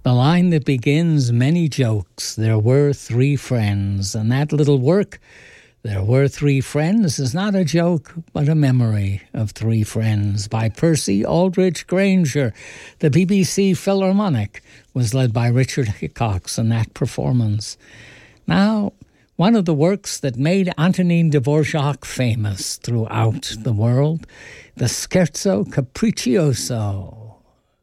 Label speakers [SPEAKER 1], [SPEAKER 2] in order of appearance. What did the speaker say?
[SPEAKER 1] The line that begins many jokes, there were three friends, and that little work, there were three friends, is not a joke, but a memory of three friends by Percy Aldrich Granger. The BBC Philharmonic was led by Richard Hickox in that performance. Now, one of the works that made Antonin Dvorak famous throughout the world, the Scherzo Capriccioso